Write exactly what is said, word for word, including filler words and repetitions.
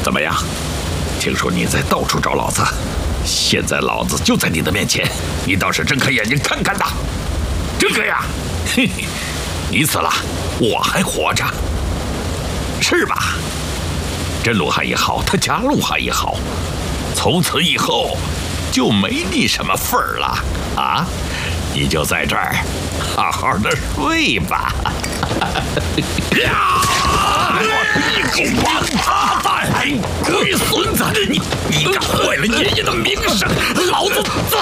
怎么样？听说你在到处找老子，现在老子就在你的面前，你倒是睁开眼睛看看呐！睁开呀！嘿嘿，你死了，我还活着，是吧？真鲁汉也好，他家鲁汉也好，从此以后就没你什么份儿了啊！你就在这儿好好的睡吧。你个王八蛋，龟孙子，你你敢坏了爷爷的名声，老子宰